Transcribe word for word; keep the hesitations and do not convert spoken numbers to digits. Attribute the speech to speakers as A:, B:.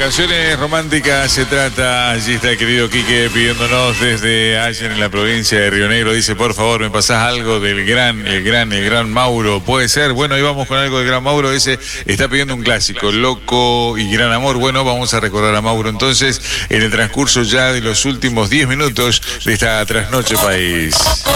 A: canciones románticas se trata. Allí está el querido Quique pidiéndonos desde allá en la provincia de Río Negro. Dice, por favor, me pasás algo del gran, el gran, el gran Mauro. ¿Puede ser? Bueno, ahí vamos con algo del gran Mauro. Ese está pidiendo un clásico, Loco y Gran Amor. Bueno, vamos a recordar a Mauro entonces en el transcurso ya de los últimos diez minutos de esta trasnoche país.